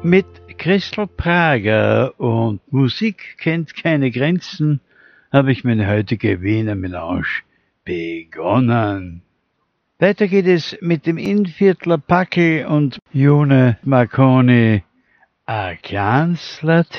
Mit Christel Prager und Musik kennt keine Grenzen habe ich meine heutige Wiener Melange begonnen. Weiter geht es mit dem Innviertler Packel und Jone Marconi, A Clans Latin.